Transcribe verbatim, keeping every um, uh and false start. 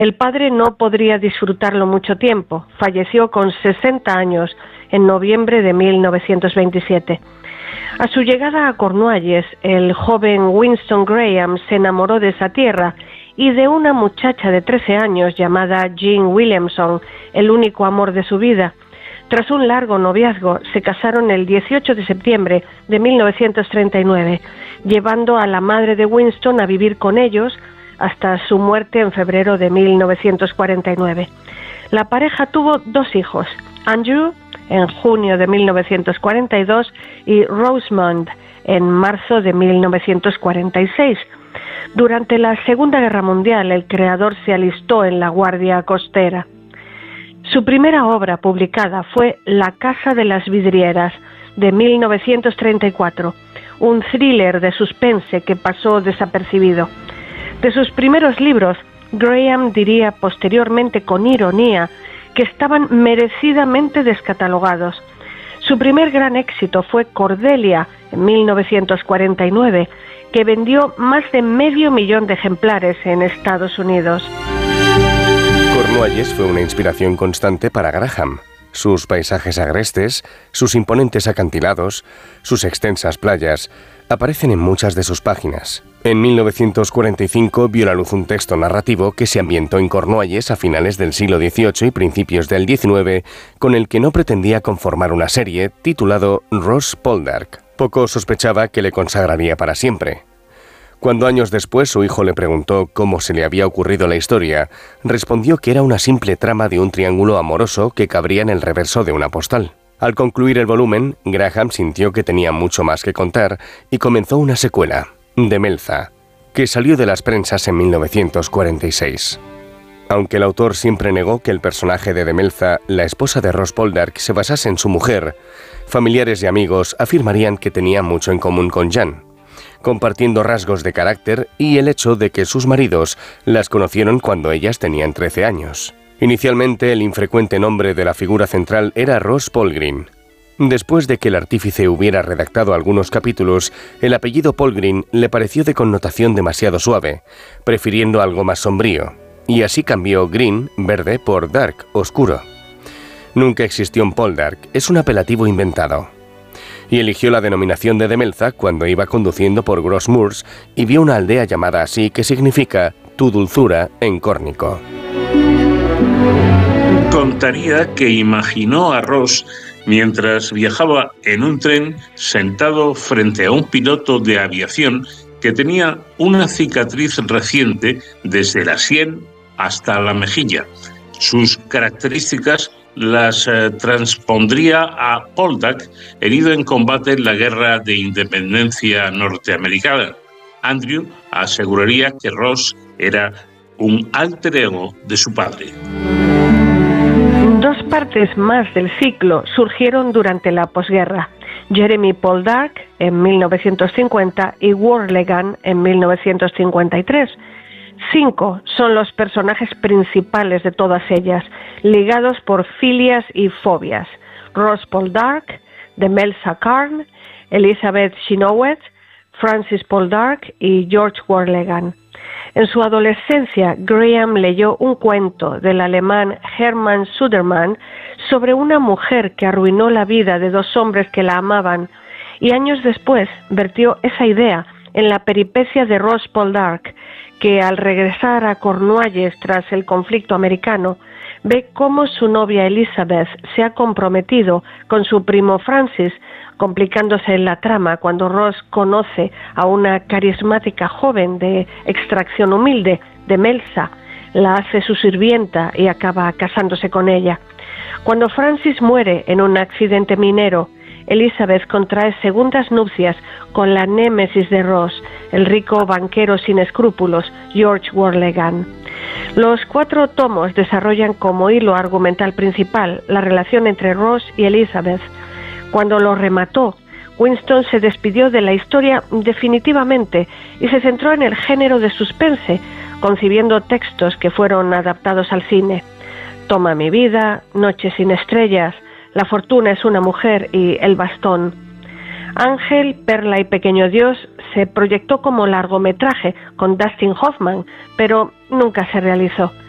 El padre no podría disfrutarlo mucho tiempo. Falleció con sesenta años en noviembre de mil novecientos veintisiete. A su llegada a Cornualles, el joven Winston Graham se enamoró de esa tierra y de una muchacha de trece años llamada Jean Williamson, el único amor de su vida. Tras un largo noviazgo, se casaron el dieciocho de septiembre de mil novecientos treinta y nueve, llevando a la madre de Winston a vivir con ellos hasta su muerte en febrero de mil novecientos cuarenta y nueve. La pareja tuvo dos hijos, Andrew en junio de mil novecientos cuarenta y dos y Rosamond en marzo de mil novecientos cuarenta y seis. Durante la Segunda Guerra Mundial, el creador se alistó en la Guardia Costera. Su primera obra publicada fue La Casa de las Vidrieras, de mil novecientos treinta y cuatro, un thriller de suspense que pasó desapercibido. De sus primeros libros, Graham diría posteriormente con ironía que estaban merecidamente descatalogados. Su primer gran éxito fue Cordelia, en mil novecientos cuarenta y nueve, que vendió más de medio millón de ejemplares en Estados Unidos. Cornualles fue una inspiración constante para Graham. Sus paisajes agrestes, sus imponentes acantilados, sus extensas playas, aparecen en muchas de sus páginas. En mil novecientos cuarenta y cinco vio la luz un texto narrativo que se ambientó en Cornualles a finales del siglo dieciocho y principios del diecinueve, con el que no pretendía conformar una serie, titulado Ross Poldark. Poco sospechaba que le consagraría para siempre. Cuando años después su hijo le preguntó cómo se le había ocurrido la historia, respondió que era una simple trama de un triángulo amoroso que cabría en el reverso de una postal. Al concluir el volumen, Graham sintió que tenía mucho más que contar y comenzó una secuela, Demelza, que salió de las prensas en mil novecientos cuarenta y seis. Aunque el autor siempre negó que el personaje de Demelza, la esposa de Ross Poldark, se basase en su mujer, familiares y amigos afirmarían que tenía mucho en común con Jan, compartiendo rasgos de carácter y el hecho de que sus maridos las conocieron cuando ellas tenían trece años. Inicialmente, el infrecuente nombre de la figura central era Ross Polgrin. Después de que el artífice hubiera redactado algunos capítulos, el apellido Polgrin le pareció de connotación demasiado suave, prefiriendo algo más sombrío, y así cambió Green, verde, por Dark, oscuro. Nunca existió un Poldark, es un apelativo inventado. Y eligió la denominación de Demelza cuando iba conduciendo por Gross Moors y vio una aldea llamada así que significa tu dulzura en córnico. Contaría que imaginó a Ross mientras viajaba en un tren sentado frente a un piloto de aviación que tenía una cicatriz reciente desde la sien hasta la mejilla. Sus características las eh, transpondría a Poldark, herido en combate en la Guerra de Independencia norteamericana. Andrew aseguraría que Ross era un alter ego de su padre. Dos partes más del ciclo surgieron durante la posguerra: Jeremy Poldark en mil novecientos cincuenta y Worlegan en mil novecientos cincuenta y tres. Cinco son los personajes principales de todas ellas, ligados por filias y fobias: Ross Poldark, Demelza Karn, Elizabeth Chenoweth, Francis Poldark y George Worlegan. En su adolescencia, Graham leyó un cuento del alemán Hermann Sudermann sobre una mujer que arruinó la vida de dos hombres que la amaban, y años después vertió esa idea en la peripecia de Ross Poldark, que al regresar a Cornualles tras el conflicto americano, ve cómo su novia Elizabeth se ha comprometido con su primo Francis, complicándose en la trama cuando Ross conoce a una carismática joven de extracción humilde, Demelza, la hace su sirvienta y acaba casándose con ella. Cuando Francis muere en un accidente minero, Elizabeth contrae segundas nupcias con la némesis de Ross, el rico banquero sin escrúpulos, George Worlegan. Los cuatro tomos desarrollan como hilo argumental principal la relación entre Ross y Elizabeth. Cuando lo remató, Winston se despidió de la historia definitivamente y se centró en el género de suspense, concibiendo textos que fueron adaptados al cine. Toma mi vida, Noche sin estrellas, La fortuna es una mujer y El bastón. Ángel, Perla y Pequeño Dios se proyectó como largometraje con Dustin Hoffman, pero nunca se realizó.